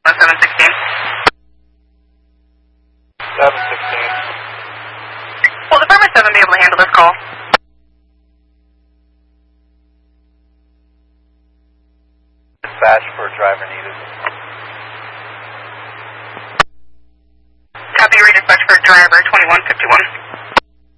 716. 716. Will Department 7 be able to handle this call? Dispatch for driver needed. Copy, redispatch for driver 2151.